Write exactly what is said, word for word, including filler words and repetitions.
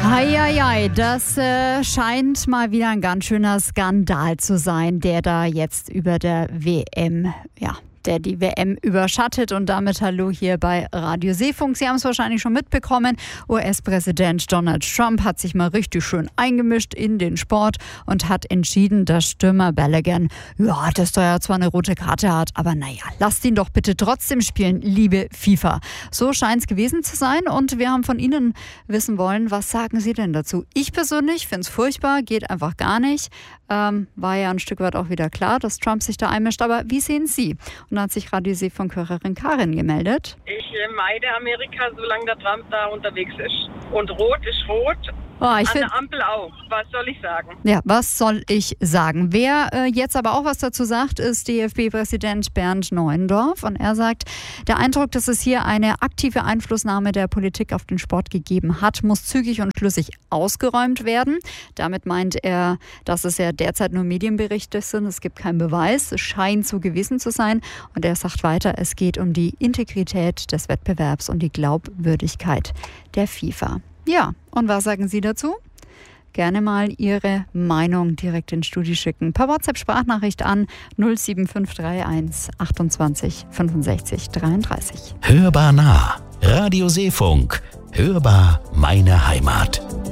Heieiei, das äh, scheint mal wieder ein ganz schöner Skandal zu sein, der da jetzt über der W M, ja, der die W M überschattet. Und damit hallo hier bei Radio Seefunk. Sie haben es wahrscheinlich schon mitbekommen. U S-Präsident Donald Trump hat sich mal richtig schön eingemischt in den Sport und hat entschieden, dass Stürmer Balogun, ja, dass er ja zwar eine rote Karte hat, aber naja, lasst ihn doch bitte trotzdem spielen, liebe FIFA. So scheint es gewesen zu sein und wir haben von Ihnen wissen wollen, was sagen Sie denn dazu? Ich persönlich finde es furchtbar, geht einfach gar nicht. Ähm, war ja ein Stück weit auch wieder klar, dass Trump sich da einmischt, aber wie sehen Sie? Und da hat sich Radio Seefunk-Hörerin Karin gemeldet. Ich meide Amerika, solange der Trump da unterwegs ist. Und rot ist rot. Oh, ich An find, der Ampel auch. Was soll ich sagen? Ja, was soll ich sagen? Wer äh, jetzt aber auch was dazu sagt, ist D F B-Präsident Bernd Neuendorf. Und er sagt, der Eindruck, dass es hier eine aktive Einflussnahme der Politik auf den Sport gegeben hat, muss zügig und schlüssig ausgeräumt werden. Damit meint er, dass es ja derzeit nur Medienberichte sind. Es gibt keinen Beweis. Es scheint so gewesen zu sein. Und er sagt weiter, es geht um die Integrität des Wettbewerbs und die Glaubwürdigkeit der FIFA. Ja, und was sagen Sie dazu? Gerne mal Ihre Meinung direkt ins Studio schicken. Per WhatsApp-Sprachnachricht an null sieben fünf drei eins achtundzwanzig fünfundsechzig dreiunddreißig. Hörbar nah. Radio Seefunk. Hörbar meine Heimat.